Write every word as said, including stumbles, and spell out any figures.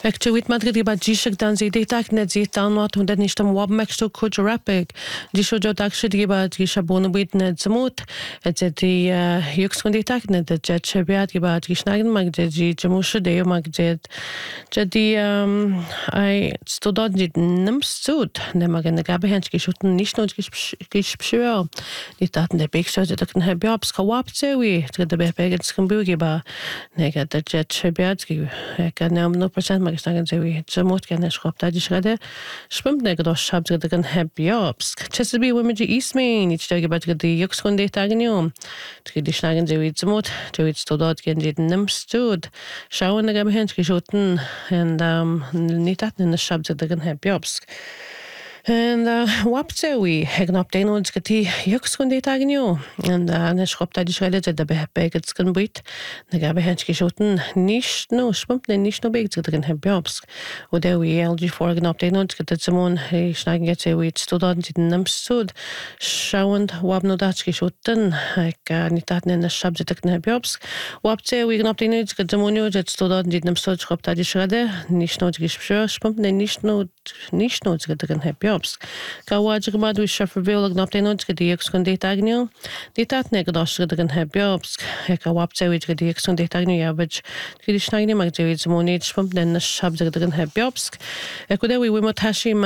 Actually, Madrid iba dzisiaj dan zide tak net zit dan wat und nicht am wab mexto coach rapid. Dzisiaj jo tak shit iba dzisiaj bonu bit net zmut. Et die jux und tak net de jet chebiat iba geschnagen mag de die jemusche de mag de die ähm I student dit nimmst zut. Ne mag in der gabe hens geschuten nicht nur geschpür. Die daten der bexer de kan have jobs kawap zewi. De be begens kan bugiba. Ne ga de jet chebiat kan nam no percent mag sagen zewi. Jamut kan schrob da die schrede. Schwimmt ne gedosh hab de kan have jobs. Chesabi women ji isme nicht der gebat de jux und de tagnum. Die schnagen zewi zmut. Du jetzt dort gehen die nimmst zut. Schauen der gabe hens geschuten and um nicht dat in der schab de kan have jobs. And uh, wapse we hegen op den ons geti jux kun dit agnu and uh, ne schrob da die schelle de behegets kan bit ne gabe hens geschoten nicht no schwimmt ne nicht no begt drin heb jobs oder we L G forgen op den ons getet simon he schnagen jetzt we student in nimmst sud schauen wab no dat geschoten ik uh, nicht dat in der schab de kan heb jobs wapse we op den ons getet simon jetzt student in nimmst sud schrob da die schelle nicht no gespür schwimmt ne nicht no nicht no drin heb jobs. Kawaj gmad we Sheffield gnap den ons gediex kon dit agnu. Dit dat ne gedosh gedren heb jobs. Ek wap zewi gediex kon dit agnu yabaj. Gedi schnagne mag zewi zmonit spump den shab gedren heb jobs. Ek we we matashi